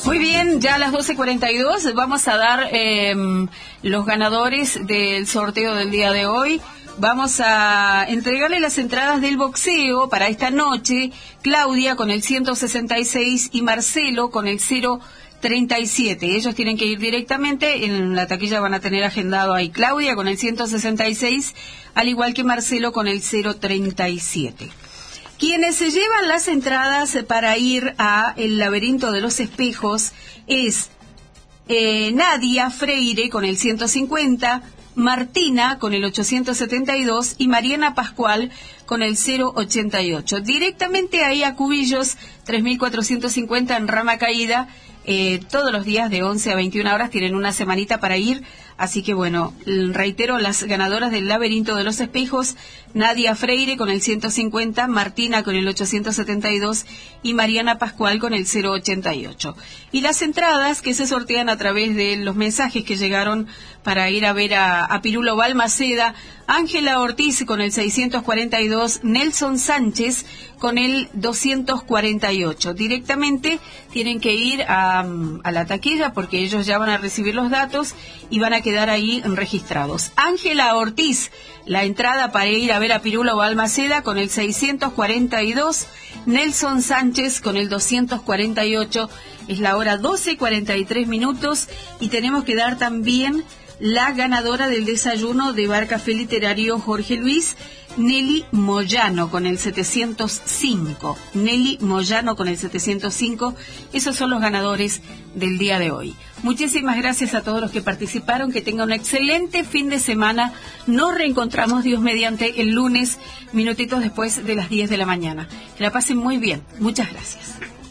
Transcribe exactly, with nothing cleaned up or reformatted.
Muy bien, ya a las doce cuarenta y dos vamos a dar eh, los ganadores del sorteo del día de hoy. Vamos a entregarle las entradas del boxeo para esta noche. Claudia con el ciento sesenta y seis y Marcelo con el cero treinta y siete. Ellos tienen que ir directamente, en la taquilla van a tener agendado ahí Claudia con el ciento sesenta y seis, al igual que Marcelo con el cero treinta y siete. Quienes se llevan las entradas para ir a El Laberinto de los Espejos es eh, Nadia Freire con el ciento cincuenta, Martina con el ochocientos setenta y dos y Mariana Pascual con el cero ochenta y ocho. Directamente ahí a Cubillos, tres mil cuatrocientos cincuenta en Rama Caída. Eh, todos los días de once a veintiuna horas tienen una semanita para ir. Así que bueno, reitero, las ganadoras del Laberinto de los Espejos: Nadia Freire con el ciento cincuenta, Martina con el ochocientos setenta y dos y Mariana Pascual con el cero ochenta y ocho. Y las entradas que se sortean a través de los mensajes que llegaron para ir a ver a, a Pirulo Balmaceda: Ángela Ortiz con el seiscientos cuarenta y dos, Nelson Sánchez con el doscientos cuarenta y ocho. Directamente tienen que ir a, a la taquilla porque ellos ya van a recibir los datos y van a quedar ahí registrados. Ángela Ortiz, la entrada para ir a ver a Pirulo Balmaceda con el seiscientos cuarenta y dos, Nelson Sánchez con el doscientos cuarenta y ocho. Es la hora doce cuarenta y tres minutos y tenemos que dar también la ganadora del desayuno de Bar Café Literario Jorge Luis, Nelly Moyano con el setecientos cinco. Nelly Moyano con el setecientos cinco. Esos son los ganadores del día de hoy. Muchísimas gracias a todos los que participaron. Que tengan un excelente fin de semana. Nos reencontramos, Dios mediante, el lunes, minutitos después de las diez de la mañana. Que la pasen muy bien. Muchas gracias.